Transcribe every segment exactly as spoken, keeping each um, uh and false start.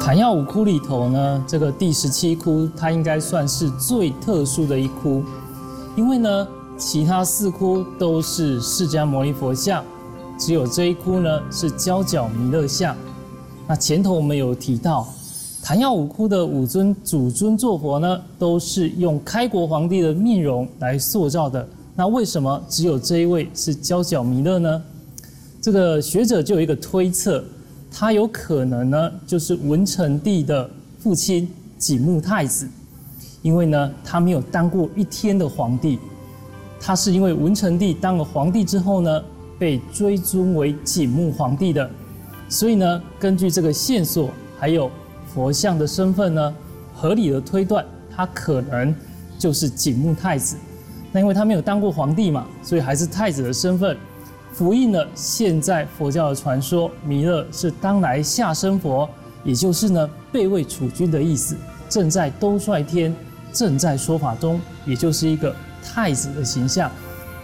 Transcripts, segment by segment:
昙曜五窟里头呢，这个第十七窟，它应该算是最特殊的一窟，因为呢，其他四窟都是释迦牟尼佛像，只有这一窟呢是交角弥勒像。那前头我们有提到，昙曜五窟的五尊主尊坐佛呢，都是用开国皇帝的面容来塑造的。那为什么只有这一位是交角弥勒呢？这个学者就有一个推测。他有可能呢，就是文成帝的父亲景穆太子，因为呢，他没有当过一天的皇帝，他是因为文成帝当了皇帝之后呢，被追尊为景穆皇帝的，所以呢，根据这个线索，还有佛像的身份呢，合理的推断，他可能就是景穆太子。那因为他没有当过皇帝嘛，所以还是太子的身份。符应了现在佛教的传说，弥勒是当来下生佛，也就是呢备位储君的意思，正在兜率天，正在说法中，也就是一个太子的形象。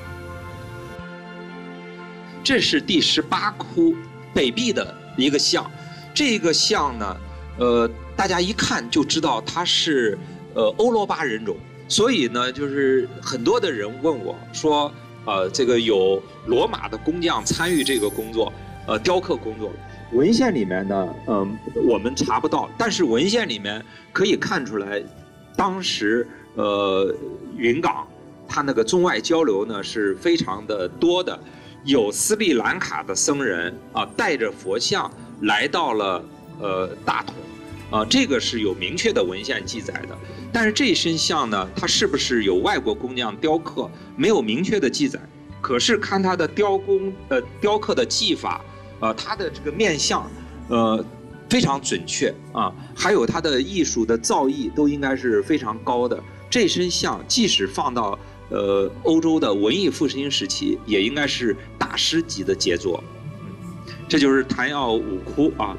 这是第十八窟北壁的一个像，这个像呢，呃，大家一看就知道它是呃欧罗巴人种，所以呢，就是很多的人问我说。呃，这个有罗马的工匠参与这个工作，呃，雕刻工作。文献里面呢，嗯、呃，我们查不到，但是文献里面可以看出来，当时呃云冈它那个中外交流呢是非常的多的，有斯里兰卡的僧人啊、呃、带着佛像来到了呃大同。啊，这个是有明确的文献记载的，但是这一身像呢，它是不是有外国工匠雕刻，没有明确的记载。可是看它的雕工，呃，雕刻的技法，呃，它的这个面相，呃，非常准确啊，还有它的艺术的造诣都应该是非常高的。这身像即使放到呃欧洲的文艺复兴时期，也应该是大师级的杰作。这就是昙曜五窟啊。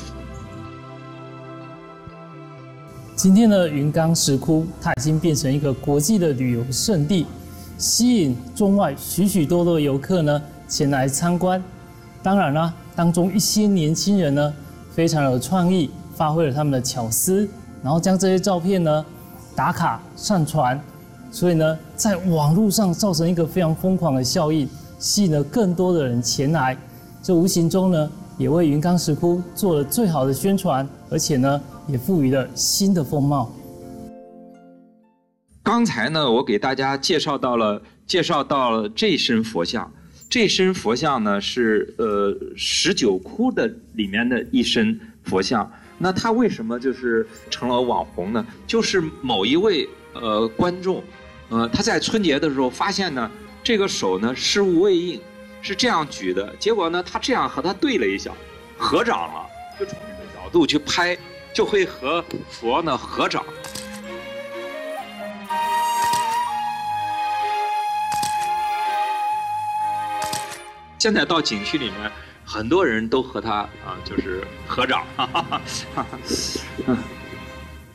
今天的云冈石窟，它已经变成一个国际的旅游胜地，吸引中外许许多多的游客呢前来参观。当然啦，当中一些年轻人呢非常有创意，发挥了他们的巧思，然后将这些照片呢打卡上传，所以呢在网络上造成一个非常疯狂的效应，吸引了更多的人前来。这无形中呢也为云冈石窟做了最好的宣传，而且呢也赋予了新的风貌。 刚才呢，我给大家介绍到了介绍到了这身佛像，这身佛像呢是呃十九窟的里面的一身佛像。那它为什么就是成了网红呢？就是某一位呃观众，呃他在春节的时候发现呢，这个手呢失物未应，是这样举的，结果呢他这样和他对了一下，合掌了，就从这个角度去拍。就会和佛呢合掌。现在到景区里面，很多人都和他啊，就是合掌。哈哈哈哈